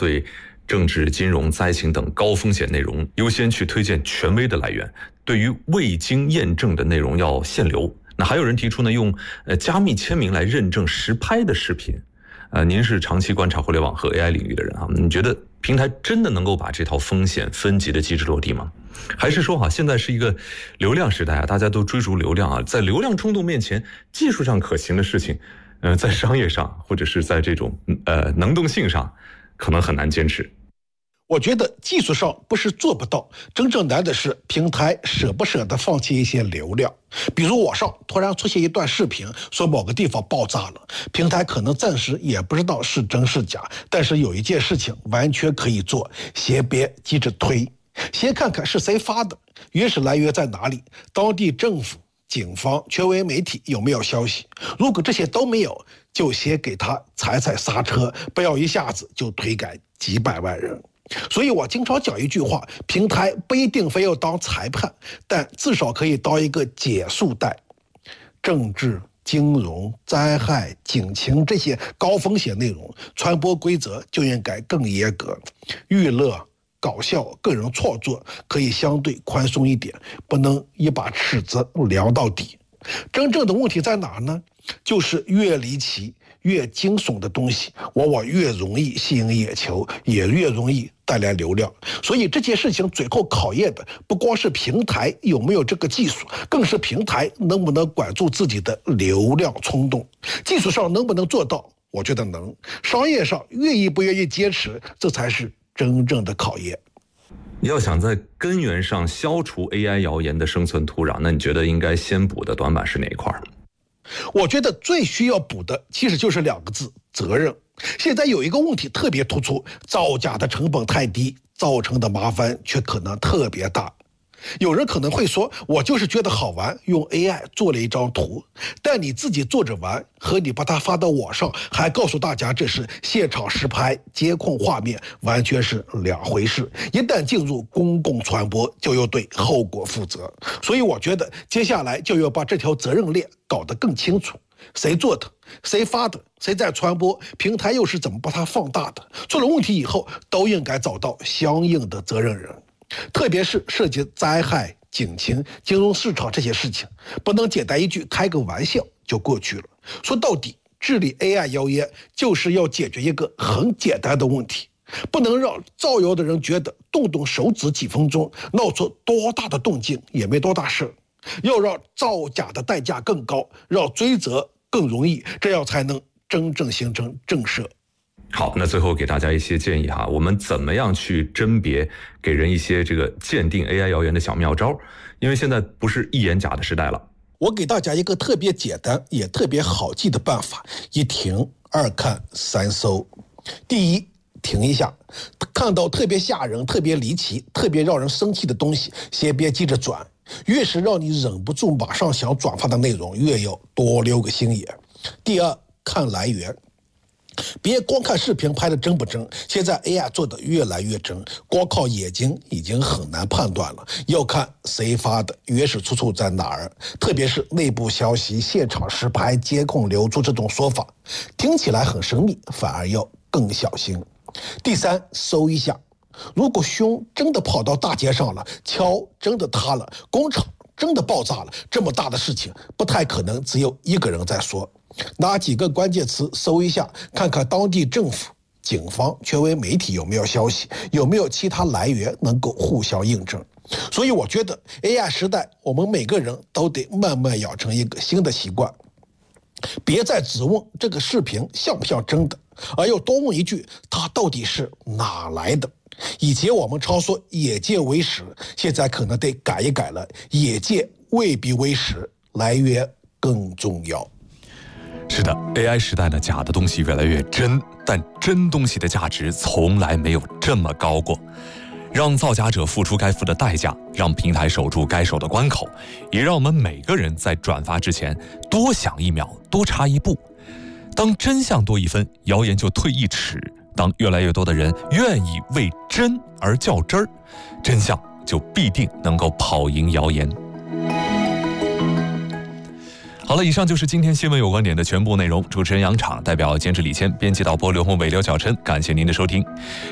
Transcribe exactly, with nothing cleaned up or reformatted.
对政治、金融、灾情等高风险内容优先去推荐权威的来源，对于未经验证的内容要限流。那还有人提出呢，用呃加密签名来认证实拍的视频。呃，您是长期观察互联网和 A I 领域的人啊，你觉得平台真的能够把这套风险分级的机制落地吗？还是说哈，现在是一个流量时代啊，大家都追逐流量啊，在流量冲动面前，技术上可行的事情，呃，在商业上或者是在这种呃能动性上，可能很难坚持。 我觉得技术上不是做不到，真正难的是平台舍不舍得放弃一些流量。比如网上突然出现一段视频，说某个地方爆炸了，平台可能暂时也不知道是真是假，但是有一件事情完全可以做，先别急着推，先看看是谁发的，原始来源在哪里，当地政府、警方、权威媒体有没有消息。如果这些都没有，就先给他踩踩刹车，不要一下子就推赶几百万人。所以我经常讲一句话，平台不一定非要当裁判，但至少可以当一个减速带。政治、金融、灾害、警情这些高风险内容，传播规则就应该更严格。娱乐、搞笑、个人创作可以相对宽松一点，不能一把尺子量到底。真正的问题在哪呢？就是越离奇、越惊悚的东西，往往越容易吸引眼球，也越容易带来流量。所以这件事情最后考验的不光是平台有没有这个技术，更是平台能不能管住自己的流量冲动。技术上能不能做到？我觉得能。商业上愿意不愿意坚持，这才是真正的考验。 要想在根源上消除 A I 谣言的生存土壤，那你觉得应该先补的短板是哪一块？ 我觉得最需要补的其实就是两个字：责任。现在有一个问题特别突出，造假的成本太低，造成的麻烦却可能特别大。有人可能会说，我就是觉得好玩，用 A I 做了一张图，但你自己做着玩，和你把它发到网上，还告诉大家这是现场实拍、监控画面，完全是两回事。一旦进入公共传播，就要对后果负责。所以我觉得接下来就要把这条责任链搞得更清楚。谁做的，谁发的，谁在传播，平台又是怎么把它放大的，出了问题以后都应该找到相应的责任人。特别是涉及灾害、警情、金融市场这些事情，不能简单一句开个玩笑就过去了。说到底，治理 A I 谣言就是要解决一个很简单的问题，不能让造谣的人觉得动动手指几分钟，闹出多大的动静也没多大事，要让造假的代价更高，让追责更容易，这样才能真正形成震慑。 好，那最后给大家一些建议哈，我们怎么样去甄别，给人一些这个鉴定 A I 谣言的小妙招？因为现在不是一言假的时代了。 我给大家一个特别简单也特别好记的办法：一停、二看、三搜。第一，停一下，看到特别吓人、特别离奇、特别让人生气的东西，先别急着转。越是让你忍不住马上想转发的内容，越要多留个心眼。第二，看来源。别光看视频拍的真不真，现在 A I 做的越来越真，光靠眼睛已经很难判断了，要看谁发的，原始出处在哪儿。特别是内部消息、现场实拍、监控流出这种说法，听起来很神秘，反而要更小心。第三，搜一下，如果熊真的跑到大街上了，桥真的塌了，工厂真的爆炸了，这么大的事情不太可能只有一个人在说。拿几个关键词搜一下，看看当地政府、警方、权威媒体有没有消息，有没有其他来源能够互相印证。所以我觉得 A I 时代，我们每个人都得慢慢养成一个新的习惯，别再只问这个视频像不像真的，而要多问一句，它到底是哪来的。以前我们常说眼见为实，现在可能得改一改了，眼见未必为实，来源更重要。 是的 ，A I 时代呢，假的东西越来越真，但真东西的价值从来没有这么高过。让造假者付出该付的代价，让平台守住该守的关口，也让我们每个人在转发之前多想一秒，多查一步。当真相多一分，谣言就退一尺；当越来越多的人愿意为真而较真儿，真相就必定能够跑赢谣言。好了，以上就是今天新闻有观点的全部内容。主持人杨昶，代表监制李谦，编辑导播刘宏伟、刘晓琛，感谢您的收听。